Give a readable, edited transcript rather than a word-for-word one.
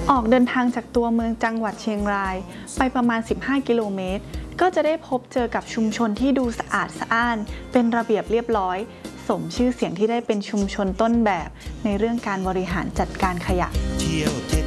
ออกเดินทางจากตัวเมืองจังหวัดเชียงรายไปประมาณ15 กิโลเมตรก็จะได้พบเจอกับชุมชนที่ดูสะอาดสะอ้านเป็นระเบียบเรียบร้อยสมชื่อเสียงที่ได้เป็นชุมชนต้นแบบในเรื่องการบริหารจัดการขยะ